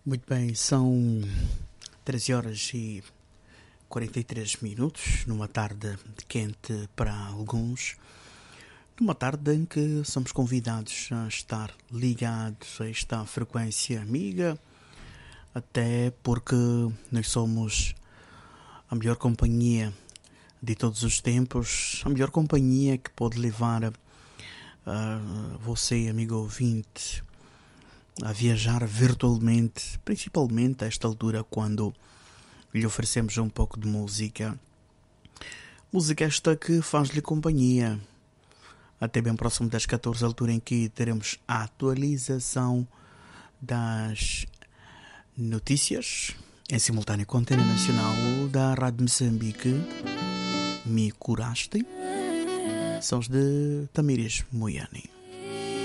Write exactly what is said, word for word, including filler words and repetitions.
Muito bem, são treze horas e quarenta e três minutos, numa tarde quente para alguns, numa tarde em que somos convidados a estar ligados a esta frequência amiga, até porque nós somos a melhor companhia de todos os tempos, a melhor companhia que pode levar a, a você, amigo ouvinte, a viajar virtualmente, principalmente a esta altura quando lhe oferecemos um pouco de música. Música esta que faz-lhe companhia até bem próximo das catorze, altura em que teremos a atualização das notícias em simultâneo com a Antena Nacional da Rádio Moçambique. Me curaste? São os de Tamires Moiani.